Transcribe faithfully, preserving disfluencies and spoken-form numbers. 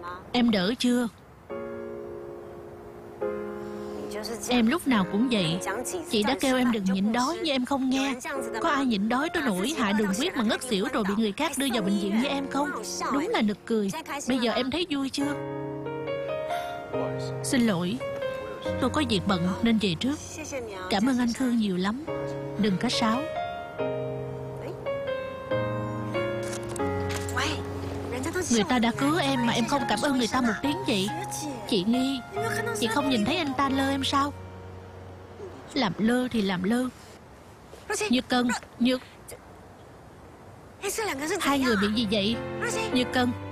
Em đỡ chưa? Em lúc nào cũng vậy. Chị đã kêu em đừng nhịn đói nhưng em không nghe. Có ai nhịn đói tới nỗi hạ đường huyết mà ngất xỉu rồi bị người khác đưa vào bệnh viện như em không? Đúng là nực cười. Bây giờ em thấy vui chưa? Xin lỗi, tôi có việc bận nên về trước. Cảm ơn anh Khương nhiều lắm. Đừng khách sáo. Người ta đã cứu em mà em không cảm ơn người ta một tiếng vậy. Chị Nghi, chị không nhìn thấy anh ta lơ em sao? Làm lơ thì làm lơ. Như Cân, Như... Hai người bị gì vậy? Như Cân,